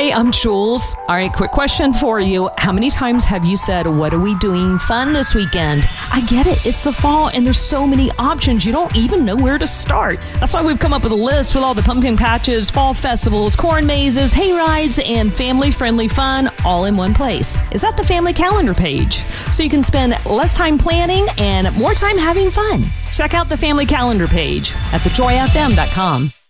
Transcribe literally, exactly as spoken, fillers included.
Hey, I'm Jules. All right, quick question for you. How many times have you said, what are we doing fun this weekend? I get it. It's the fall and there's so many options. You don't even know where to start. That's why we've come up with a list with all the pumpkin patches, fall festivals, corn mazes, hay rides, and family-friendly fun all in one place. It's at the family calendar page. So you can spend less time planning and more time having fun. Check out the family calendar page at the joy f m dot com.